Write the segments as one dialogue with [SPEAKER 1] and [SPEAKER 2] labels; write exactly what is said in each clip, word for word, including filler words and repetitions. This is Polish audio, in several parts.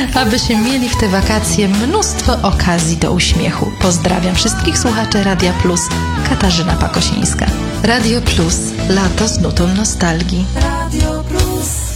[SPEAKER 1] abyśmy mieli w te wakacje mnóstwo okazji do uśmiechu. Pozdrawiam wszystkich słuchaczy Radia Plus. Katarzyna Pakosińska. Radio Plus. Lato z nutą nostalgii. Radio Plus.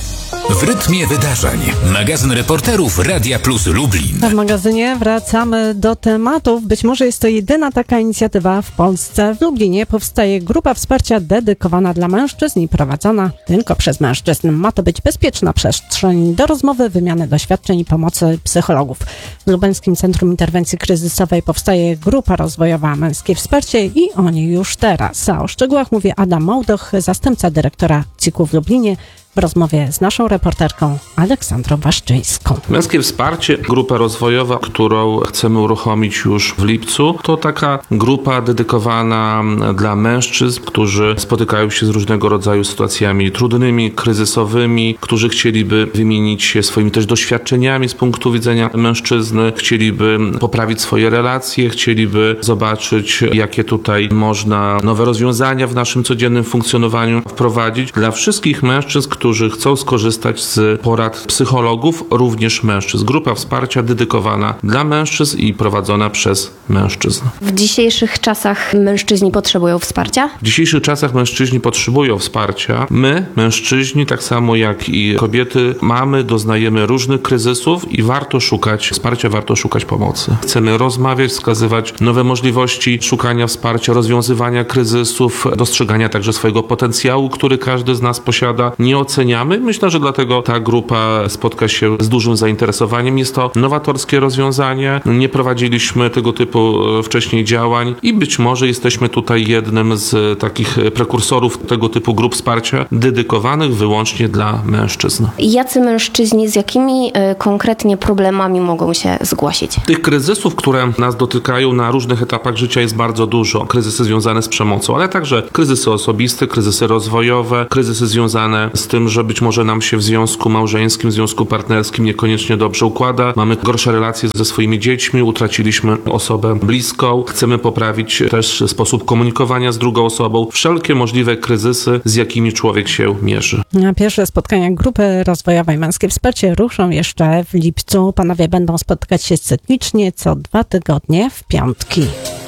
[SPEAKER 2] W rytmie wydarzeń. Magazyn reporterów Radia Plus Lublin.
[SPEAKER 3] W magazynie wracamy do tematów. Być może jest to jedyna taka inicjatywa w Polsce. W Lublinie powstaje grupa wsparcia dedykowana dla mężczyzn i prowadzona tylko przez mężczyzn. Ma to być bezpieczna przestrzeń do rozmowy, wymiany doświadczeń i pomocy psychologów. W Lubelskim Centrum Interwencji Kryzysowej powstaje grupa rozwojowa Męskie Wsparcie i o niej już teraz. A o szczegółach mówi Adam Mołdoch, zastępca dyrektora C I K-u w Lublinie, w rozmowie z naszą reporterką Aleksandrą Waszczyńską.
[SPEAKER 4] Męskie Wsparcie, grupa rozwojowa, którą chcemy uruchomić już w lipcu, to taka grupa dedykowana dla mężczyzn, którzy spotykają się z różnego rodzaju sytuacjami trudnymi, kryzysowymi, którzy chcieliby wymienić się swoimi też doświadczeniami z punktu widzenia mężczyzny, chcieliby poprawić swoje relacje, chcieliby zobaczyć, jakie tutaj można nowe rozwiązania w naszym codziennym funkcjonowaniu wprowadzić. Dla wszystkich mężczyzn, którzy chcą skorzystać z porad psychologów, również mężczyzn. Grupa wsparcia dedykowana dla mężczyzn i prowadzona przez mężczyzn.
[SPEAKER 5] W dzisiejszych czasach mężczyźni potrzebują wsparcia?
[SPEAKER 4] W dzisiejszych czasach mężczyźni potrzebują wsparcia. My, mężczyźni, tak samo jak i kobiety, mamy, doznajemy różnych kryzysów i warto szukać wsparcia, warto szukać pomocy. Chcemy rozmawiać, wskazywać nowe możliwości szukania wsparcia, rozwiązywania kryzysów, dostrzegania także swojego potencjału, który każdy z nas posiada. Nie oceniamy. Myślę, że dlatego ta grupa spotka się z dużym zainteresowaniem. Jest to nowatorskie rozwiązanie. Nie prowadziliśmy tego typu wcześniej działań i być może jesteśmy tutaj jednym z takich prekursorów tego typu grup wsparcia dedykowanych wyłącznie dla mężczyzn.
[SPEAKER 5] Jacy mężczyźni z jakimi y, konkretnie problemami mogą się zgłosić?
[SPEAKER 4] Tych kryzysów, które nas dotykają na różnych etapach życia jest bardzo dużo. Kryzysy związane z przemocą, ale także kryzysy osobiste, kryzysy rozwojowe, kryzysy związane z tym, że być może nam się w związku małżeńskim, w związku partnerskim niekoniecznie dobrze układa. Mamy gorsze relacje ze swoimi dziećmi, utraciliśmy osobę bliską. Chcemy poprawić też sposób komunikowania z drugą osobą. Wszelkie możliwe kryzysy, z jakimi człowiek się mierzy.
[SPEAKER 3] Pierwsze spotkania grupy rozwojowej Męskie Wsparcie ruszą jeszcze w lipcu. Panowie będą spotykać się cyklicznie co dwa tygodnie w piątki.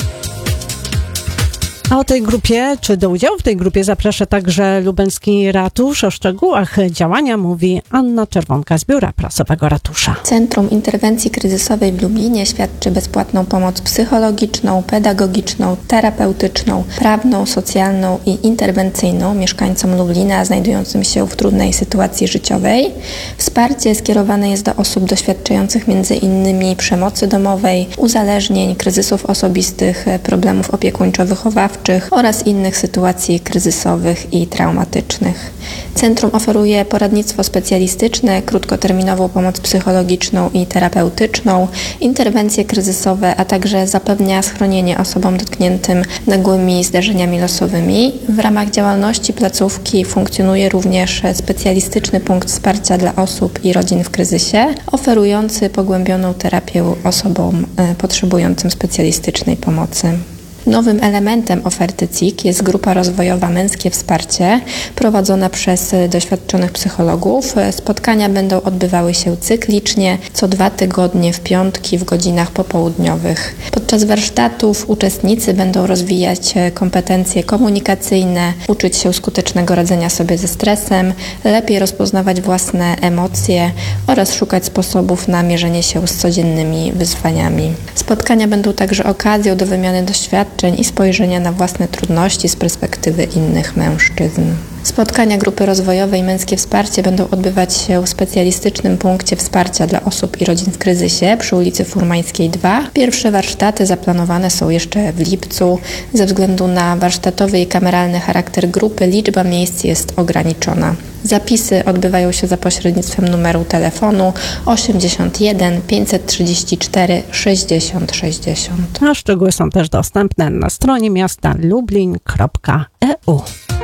[SPEAKER 3] A o tej grupie, czy do udziału w tej grupie zaprasza także lubelski ratusz. O szczegółach działania mówi Anna Czerwonka z Biura Prasowego Ratusza.
[SPEAKER 6] Centrum Interwencji Kryzysowej w Lublinie świadczy bezpłatną pomoc psychologiczną, pedagogiczną, terapeutyczną, prawną, socjalną i interwencyjną mieszkańcom Lublina znajdującym się w trudnej sytuacji życiowej. Wsparcie skierowane jest do osób doświadczających między innymi przemocy domowej, uzależnień, kryzysów osobistych, problemów opiekuńczo-wychowawczych oraz innych sytuacji kryzysowych i traumatycznych. Centrum oferuje poradnictwo specjalistyczne, krótkoterminową pomoc psychologiczną i terapeutyczną, interwencje kryzysowe, a także zapewnia schronienie osobom dotkniętym nagłymi zdarzeniami losowymi. W ramach działalności placówki funkcjonuje również specjalistyczny punkt wsparcia dla osób i rodzin w kryzysie, oferujący pogłębioną terapię osobom potrzebującym specjalistycznej pomocy. Nowym elementem oferty C I K jest grupa rozwojowa Męskie Wsparcie, prowadzona przez doświadczonych psychologów. Spotkania będą odbywały się cyklicznie, co dwa tygodnie w piątki w godzinach popołudniowych. Podczas warsztatów uczestnicy będą rozwijać kompetencje komunikacyjne, uczyć się skutecznego radzenia sobie ze stresem, lepiej rozpoznawać własne emocje oraz szukać sposobów na mierzenie się z codziennymi wyzwaniami. Spotkania będą także okazją do wymiany doświadczeń i spojrzenia na własne trudności z perspektywy innych mężczyzn. Spotkania grupy rozwojowej Męskie Wsparcie będą odbywać się w specjalistycznym punkcie wsparcia dla osób i rodzin w kryzysie przy ulicy Furmańskiej dwa. Pierwsze warsztaty zaplanowane są jeszcze w lipcu. Ze względu na warsztatowy i kameralny charakter grupy liczba miejsc jest ograniczona. Zapisy odbywają się za pośrednictwem numeru telefonu osiemdziesiąt jeden pięćset trzydzieści cztery sześćdziesiąt sześćdziesiąt.
[SPEAKER 3] A szczegóły są też dostępne na stronie miasta lublin kropka e u.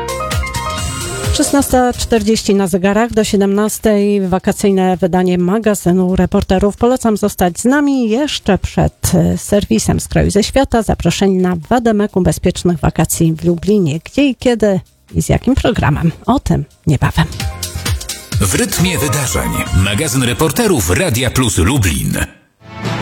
[SPEAKER 3] szesnasta czterdzieści na zegarach, do siedemnastej wakacyjne wydanie magazynu reporterów. Polecam zostać z nami jeszcze przed serwisem z kraju ze świata. Zaproszeni na Wademeku bezpiecznych wakacji w Lublinie. Gdzie i kiedy i z jakim programem? O tym niebawem.
[SPEAKER 2] W rytmie wydarzeń. Magazyn reporterów Radia Plus Lublin.